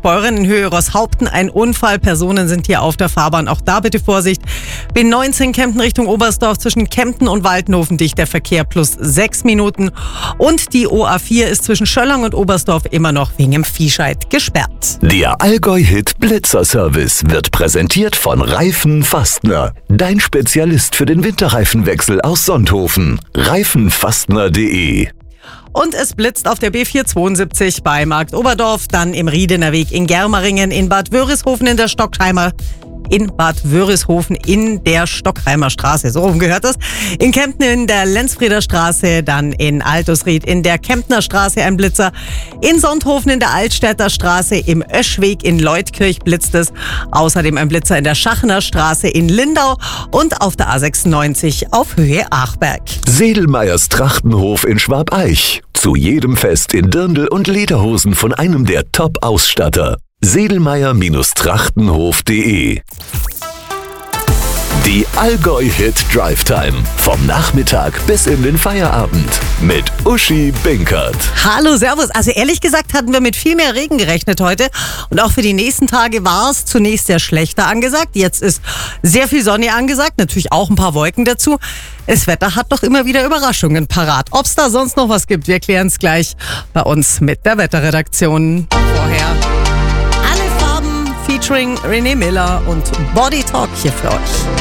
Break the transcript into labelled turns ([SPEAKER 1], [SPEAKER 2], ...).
[SPEAKER 1] Beuren in Höhe Rosshaupten ein Unfall. Personen sind hier auf der Fahrbahn. Auch da bitte Vorsicht. B19 Kempten Richtung Oberstdorf zwischen Kempten und Waldenhofen dicht der Verkehr plus 6 Minuten. Und die OA4 ist zwischen Schöllang und Oberstdorf immer noch wegen dem Viehscheid gesperrt.
[SPEAKER 2] Der Allgäu-Hit Blitzer-Service wird präsentiert von Reifen Fastner. Dein Spezialist für den Winterreifenwechsel aus Sonthofen. Reifenfastner.de.
[SPEAKER 1] Und es blitzt auf der B472 bei Markt Oberdorf, dann im Riedener Weg in Germeringen, in Bad Wörishofen in der Stockheimer Straße, so rum gehört das. In Kempten in der Lenzfrieder Straße, dann in Altusried in der Kemptner Straße ein Blitzer. In Sonthofen in der Altstädter Straße, im Öschweg in Leutkirch blitzt es. Außerdem ein Blitzer in der Schachener Straße in Lindau und auf der A96 auf Höhe Achberg.
[SPEAKER 2] Sedelmeyers Trachtenhof in Schwabeich. Zu jedem Fest in Dirndl und Lederhosen von einem der Top-Ausstatter. Sedelmeyer-Trachtenhof.de. Die Allgäu-Hit Drive Time. Vom Nachmittag bis in den Feierabend. Mit Uschi Binkert.
[SPEAKER 1] Hallo, servus. Also ehrlich gesagt hatten wir mit viel mehr Regen gerechnet heute. Und auch für die nächsten Tage war es zunächst sehr schlechter angesagt. Jetzt ist sehr viel Sonne angesagt. Natürlich auch ein paar Wolken dazu. Das Wetter hat doch immer wieder Überraschungen parat. Ob es da sonst noch was gibt, wir klären es gleich bei uns mit der Wetterredaktion. Vorher alle Farben featuring René Miller und Body Talk hier für euch.